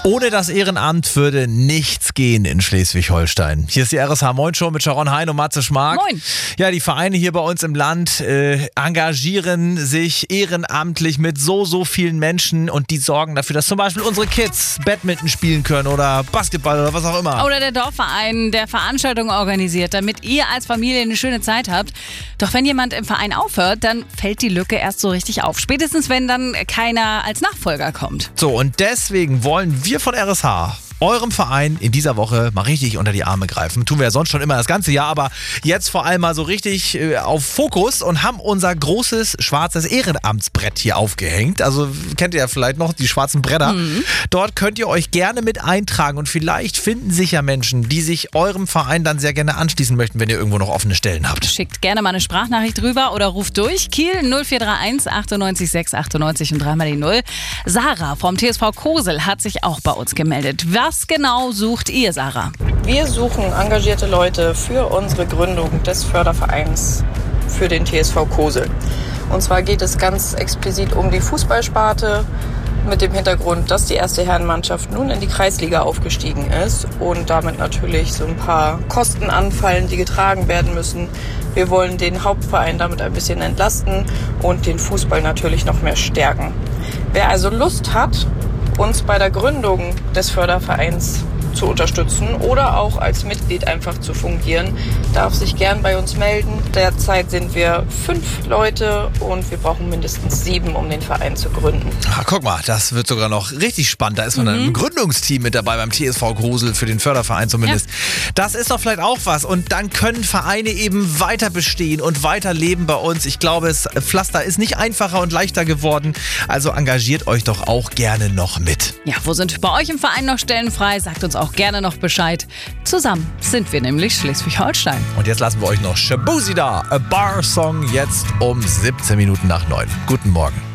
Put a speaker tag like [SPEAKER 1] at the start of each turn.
[SPEAKER 1] Ohne das Ehrenamt würde nichts gehen in Schleswig-Holstein. Hier ist die RSH Moin Show mit Sharon Hein und Matze Schmark.
[SPEAKER 2] Moin.
[SPEAKER 1] Ja, die Vereine hier bei uns im Land engagieren sich ehrenamtlich mit so vielen Menschen und die sorgen dafür, dass zum Beispiel unsere Kids Badminton spielen können oder Basketball oder was auch immer.
[SPEAKER 2] Oder der Dorfverein, der Veranstaltungen organisiert, damit ihr als Familie eine schöne Zeit habt. Doch wenn jemand im Verein aufhört, dann fällt die Lücke erst so richtig auf. Spätestens, wenn dann keiner als Nachfolger kommt.
[SPEAKER 1] So, und deswegen wollen wir von RSH eurem Verein in dieser Woche mal richtig unter die Arme greifen. Tun wir ja sonst schon immer das ganze Jahr, aber jetzt vor allem mal so richtig auf Fokus und haben unser großes schwarzes Ehrenamtsbrett hier aufgehängt. Also kennt ihr ja vielleicht noch die schwarzen Bretter. Dort könnt ihr euch gerne mit eintragen und vielleicht finden sich ja Menschen, die sich eurem Verein dann sehr gerne anschließen möchten, wenn ihr irgendwo noch offene Stellen habt.
[SPEAKER 2] Schickt gerne mal eine Sprachnachricht rüber oder ruft durch. Kiel 0431 98 6 98 und dreimal die 0. Sarah vom TSV Kosel hat sich auch bei uns gemeldet. Was genau sucht ihr, Sarah?
[SPEAKER 3] Wir suchen engagierte Leute für unsere Gründung des Fördervereins für den TSV Kosel. Und zwar geht es ganz explizit um die Fußballsparte mit dem Hintergrund, dass die erste Herrenmannschaft nun in die Kreisliga aufgestiegen ist und damit natürlich so ein paar Kosten anfallen, die getragen werden müssen. Wir wollen den Hauptverein damit ein bisschen entlasten und den Fußball natürlich noch mehr stärken. Wer also Lust hat, uns bei der Gründung des Fördervereins zu unterstützen oder auch als Mitglied einfach zu fungieren, darf sich gern bei uns melden. Derzeit sind wir 5 Leute und wir brauchen mindestens 7, um den Verein zu gründen.
[SPEAKER 1] Ach, guck mal, das wird sogar noch richtig spannend. Da ist man dann im Gründungsteam mit dabei beim TSV Kosel für den Förderverein zumindest. Ja. Das ist doch vielleicht auch was und dann können Vereine eben weiter bestehen und weiterleben bei uns. Ich glaube, das Pflaster ist nicht einfacher und leichter geworden. Also engagiert euch doch auch gerne noch mit.
[SPEAKER 2] Ja, wo sind bei euch im Verein noch Stellen frei? Sagt uns auch gerne noch Bescheid. Zusammen sind wir nämlich Schleswig-Holstein.
[SPEAKER 1] Und jetzt lassen wir euch noch Shabuzi da, A Bar Song, jetzt um 17 Minuten nach 9. Guten Morgen.